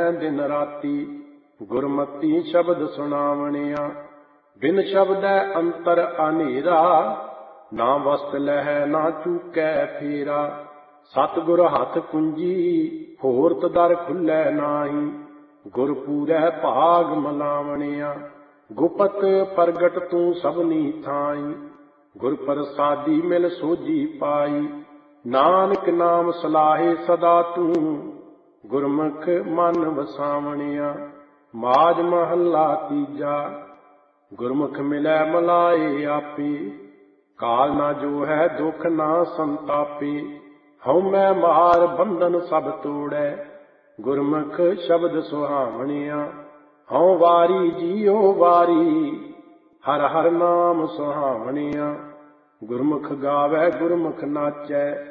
ਹੈ ਦਿਨ ਰਾਤੀ। ਗੁਰਮਤੀ ਸ਼ਬਦ ਸੁਣਾਵਣਿਆ ਬਿਨ ਸ਼ਬਦੈ ਅੰਤਰ ਅਨੇਰਾ। ਨਾ ਵਸਤ ਲਹੈ ਨਾ ਚੂਕੈ ਫੇਰਾ। ਸਤਿਗੁਰ ਹੱਥ ਕੁੰਜੀ ਹੋਰਤ ਦਰ ਖੁੱਲੈ ਨਾਹੀ। ਗੁਰ ਪੂਰੈ ਭਾਗ ਮਲਾਵਣਿਆ ਗੁਪਤ ਪ੍ਰਗਟ ਤੂੰ ਸਭਨੀ ਥਾਈ। ਗੁਰ ਪ੍ਰਸਾਦੀ ਮਿਲ ਸੋਝੀ ਪਾਈ। ਨਾਨਕ ਨਾਮ ਸਲਾਹੇ ਸਦਾ ਤੂੰ ਗੁਰਮੁਖ ਮਨ ਵਸਾਵਣਿਆ। ਮਾਝ ਮਹੱਲਾ ਤੀਜਾ। ਗੁਰਮੁਖ ਮਿਲੈ ਮਲਾਏ ਆਪੇ। ਕਾਲ ਨਾ ਜੋ ਹੈ ਦੁਖ ਨਾ ਸੰਤਾਪੇ। ਹਉਮੈ ਮਾਰ ਬੰਧਨ ਸਭ ਤੋੜੈ। ਗੁਰਮੁਖ ਸ਼ਬਦ ਸੁਹਾਵਣਿਆ। ਹਉ ਵਾਰੀ ਜੀਉ ਵਾਰੀ ਹਰਿ ਹਰਿ ਨਾਮ ਸੁਹਾਵਣਿਆ। ਗੁਰਮੁਖ ਗਾਵੈ ਗੁਰਮੁਖ ਨਾਚੈ।